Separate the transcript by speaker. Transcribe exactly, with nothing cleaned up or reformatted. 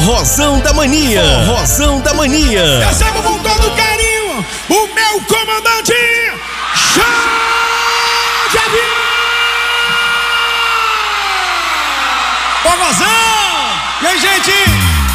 Speaker 1: Forrozão da Mania. Forrozão da Mania.
Speaker 2: Recebo com todo carinho o meu comandante Show de Avião. Forrozão! E aí, gente?